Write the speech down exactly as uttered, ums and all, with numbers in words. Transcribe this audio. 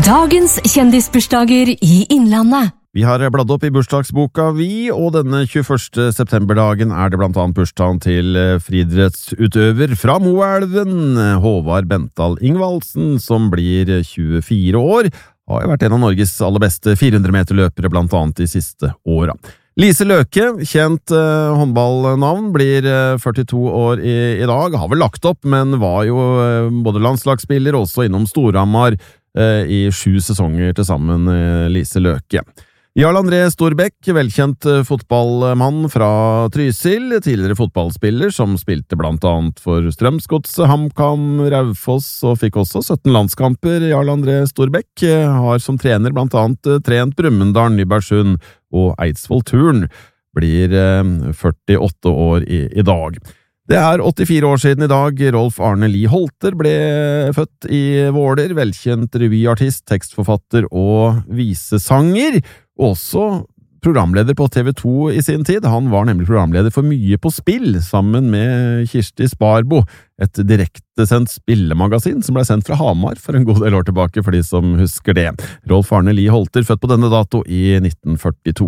Dagens kjendisbursdager i Innlandet. Vi har bladd opp i bursdagsboka vi, og denne tjueførste septemberdagen er det blant annet bursdagen til friidrettsutøver fra Moelven, Håvard Bental Ingvaldsen, som blir tjuefire år. Har jo vært en av Norges aller beste fire hundre meter løpere blant annet de siste åra. Lise Løke, kjent uh, håndballnavn, blir uh, førtito år i, i dag. Har vel lagt opp, men var jo uh, både landslagsspiller og også innom Storhamar uh, i sju sesonger til sammen, uh, Lise Løke. Jarl André Storbekk, velkjent uh, fotballmann fra Trysil, tidligere fotballspiller som spilte blant annet for Strømsgodset, HamKam, Raufoss og fikk også sytten landskamper. Jarl André Storbekk uh, har som trener blant annet uh, trent Brumunddal, Nybergsund og Eidsvoll Turn, blir førtiåtte år i, i dag. Det er åttifire år siden i dag Rolf Arne Lie Holter ble født i Våler, velkjent revyartist, tekstforfatter og visesanger, også programleder på T V to i sin tid. Han var nemlig programleder for Mye på spill, sammen med Kirsti Sparbo, et direktesendt spillemagasin som ble sendt fra Hamar for en god del år tilbake, for de som husker det. Rolf Arne Lie Holter, født på denne dato i nitten førtito.